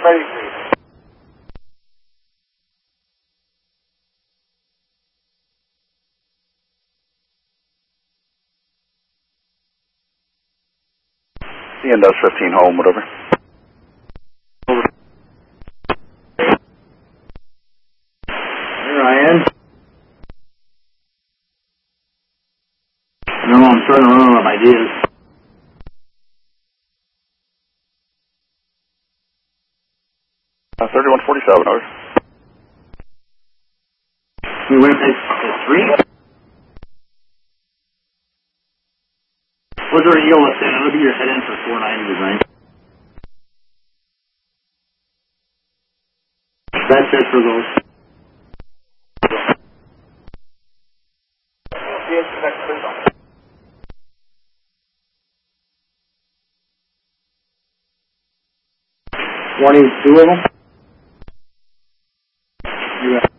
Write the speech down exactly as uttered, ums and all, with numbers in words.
thirty-three. The N D O S fifteen home, whatever. Here I am. No, I'm starting to run out of ideas. Uh, thirty-one forty-seven, over. We went at, at three? What's our yield at? It'll be your head in for four ninety design. That's it for those. Wanting two of them? You got